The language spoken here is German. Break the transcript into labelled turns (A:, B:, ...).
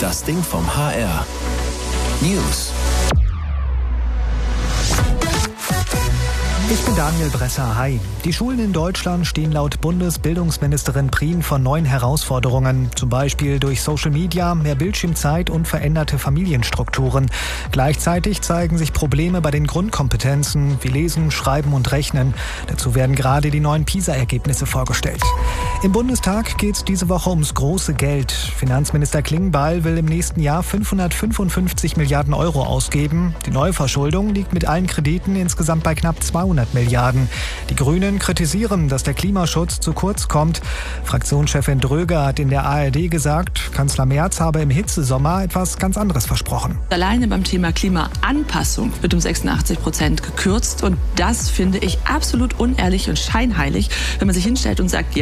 A: Das Ding vom HR. News.
B: Ich bin Daniel Bresser. Hi. Die Schulen in Deutschland stehen laut Bundesbildungsministerin Prien vor neuen Herausforderungen. Zum Beispiel durch Social Media, mehr Bildschirmzeit und veränderte Familienstrukturen. Gleichzeitig zeigen sich Probleme bei den Grundkompetenzen wie Lesen, Schreiben und Rechnen. Dazu werden gerade die neuen PISA-Ergebnisse vorgestellt. Im Bundestag geht es diese Woche ums große Geld. Finanzminister Klingbeil will im nächsten Jahr 555 Milliarden Euro ausgeben. Die Neuverschuldung liegt mit allen Krediten insgesamt bei knapp 200 Milliarden. Die Grünen kritisieren, dass der Klimaschutz zu kurz kommt. Fraktionschefin Dröger hat in der ARD gesagt, Kanzler Merz habe im Hitzesommer etwas ganz anderes versprochen.
C: Alleine beim Thema Klimaanpassung wird um 86% gekürzt. Und das finde ich absolut unehrlich und scheinheilig, wenn man sich hinstellt und sagt,